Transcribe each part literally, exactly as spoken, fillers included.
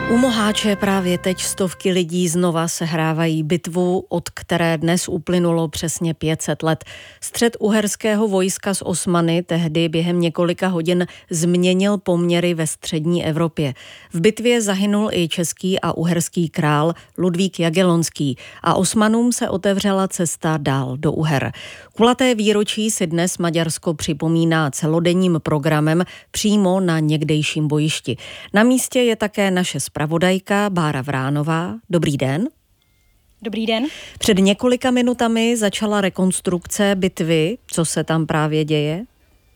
U Moháče právě teď stovky lidí znova sehrávají bitvu, od které dnes uplynulo přesně pět set let. Střet uherského vojska s Osmany tehdy během několika hodin změnil poměry ve střední Evropě. V bitvě zahynul i český a uherský král Ludvík Jagellonský a Osmanům se otevřela cesta dál do Uher. Kulaté výročí si dnes Maďarsko připomíná celodenním programem přímo na někdejším bojišti. Na místě je také naše zpravodajka Bára Vránová. Dobrý den. Dobrý den. Před několika minutami začala rekonstrukce bitvy. Co se tam právě děje?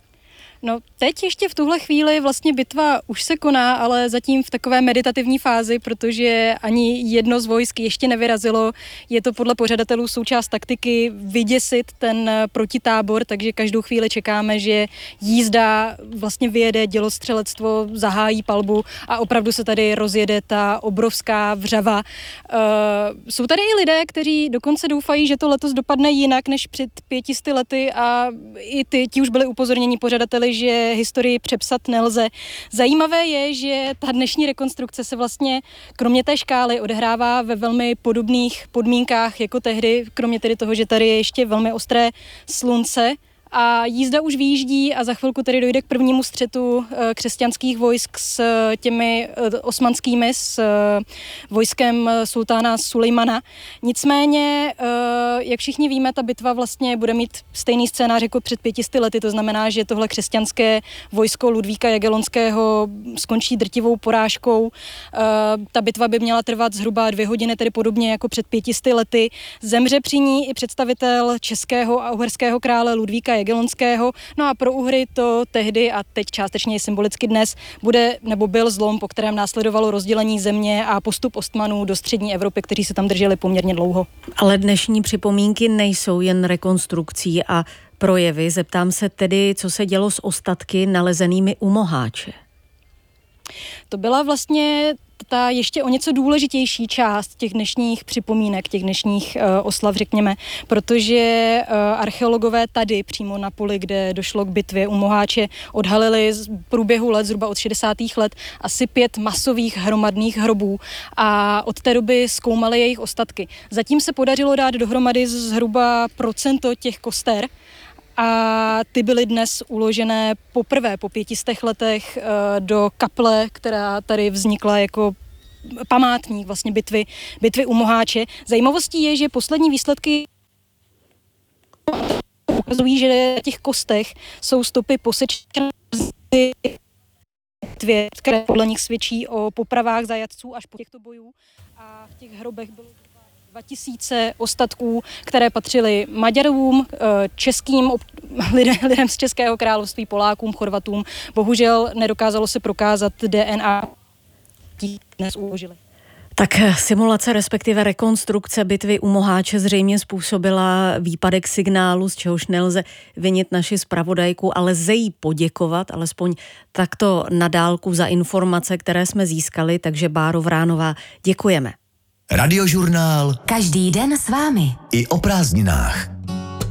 No teď ještě v tuhle chvíli vlastně bitva už se koná, ale zatím v takové meditativní fázi, protože ani jedno z vojsk ještě nevyrazilo. Je to podle pořadatelů součást taktiky vyděsit ten protitábor, takže každou chvíli čekáme, že jízda vlastně vyjede, dělostřelectvo zahájí palbu a opravdu se tady rozjede ta obrovská vřava. Uh, jsou tady i lidé, kteří dokonce doufají, že to letos dopadne jinak než před pětisty lety a i ty, ti už byli upozorněni pořadateli, že historii přepsat nelze. Zajímavé je, že ta dnešní rekonstrukce se vlastně kromě té škály odehrává ve velmi podobných podmínkách jako tehdy, kromě tedy toho, že tady je ještě velmi ostré slunce. A jízda už vyjíždí a za chvilku tedy dojde k prvnímu střetu křesťanských vojsk s těmi osmanskými, s vojskem sultána Sulejmana. Nicméně, jak všichni víme, ta bitva vlastně bude mít stejný scénář jako před pětisty lety, to znamená, že tohle křesťanské vojsko Ludvíka Jagellonského skončí drtivou porážkou. Ta bitva by měla trvat zhruba dvě hodiny, tedy podobně jako před pětisty lety. Zemře při ní i představitel českého a uherského krále Ludvíka Jagellonského. No a pro Uhry to tehdy a teď částečně i symbolicky dnes bude nebo byl zlom, po kterém následovalo rozdělení země a postup Osmanů do střední Evropy, kteří se tam drželi poměrně dlouho. Ale dnešní připomínky nejsou jen rekonstrukcí a projevy. Zeptám se tedy, co se dělo s ostatky nalezenými u Moháče. To byla vlastně ta ještě o něco důležitější část těch dnešních připomínek, těch dnešních uh, oslav, řekněme, protože uh, archeologové tady přímo na poli, kde došlo k bitvě u Moháče, odhalili z průběhu let, zhruba od šedesátých let, asi pět masových hromadných hrobů a od té doby zkoumali jejich ostatky. Zatím se podařilo dát dohromady zhruba procento těch koster, a ty byly dnes uložené poprvé po pětistech letech do kaple, která tady vznikla jako památník vlastně bitvy, bitvy u Moháče. Zajímavostí je, že poslední výsledky ukazují, že na těch kostech jsou stopy posečené bitvě, které podle nich svědčí o popravách zajatců až po těchto bojů. A v těch hrobech bylo dva tisíce ostatků, které patřily Maďarům, českým lidem, lidem z Českého království, Polákům, Chorvatům. Bohužel nedokázalo se prokázat D N A, tí dnes uložili. Tak simulace, respektive rekonstrukce bitvy u Moháče zřejmě způsobila výpadek signálu, z čehož nelze vinit naši zpravodajku, ale lze jí poděkovat, alespoň takto na dálku za informace, které jsme získali, takže Báro Vránová, děkujeme. Radiožurnál. Každý den s vámi. I o prázdninách.